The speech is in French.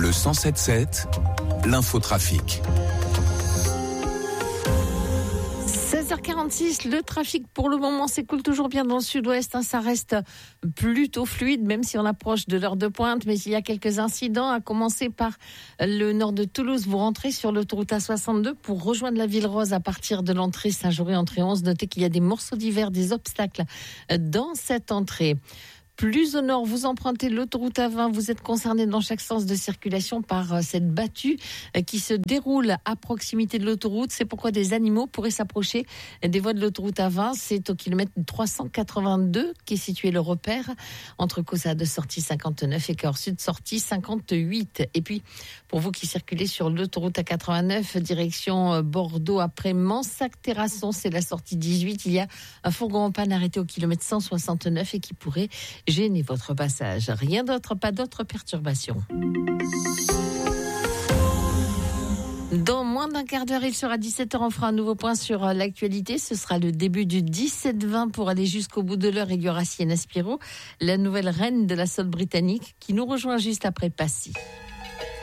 Le 107.7, l'infotrafic. 16h46, le trafic pour le moment s'écoule toujours bien dans le sud-ouest. Ça reste plutôt fluide, même si on approche de l'heure de pointe. Mais il y a quelques incidents, à commencer par le nord de Toulouse. Vous rentrez sur l'autoroute A62 pour rejoindre la Ville Rose à partir de l'entrée Saint-Jory, entrée 11. Notez qu'il y a des morceaux d'hiver, des obstacles dans cette entrée. Plus au nord, vous empruntez l'autoroute A20, vous êtes concerné dans chaque sens de circulation par cette battue qui se déroule à proximité de l'autoroute. C'est pourquoi des animaux pourraient s'approcher des voies de l'autoroute A20. C'est au kilomètre 382 qui est situé le repère entre Caussade sortie 59 et Cahors Sud sortie 58. Et puis, pour vous qui circulez sur l'autoroute A89, direction Bordeaux après Mansac-Terrasson, c'est la sortie 18. Il y a un fourgon en panne arrêté au kilomètre 169 et qui pourrait gêner votre passage. Rien d'autre, pas d'autres perturbations. Dans moins d'un quart d'heure, il sera 17h. On fera un nouveau point sur l'actualité. Ce sera le début du 17-20 pour aller jusqu'au bout de l'heure. Il y aura Sienna Spiro, la nouvelle reine de la soul britannique, qui nous rejoint juste après Passy.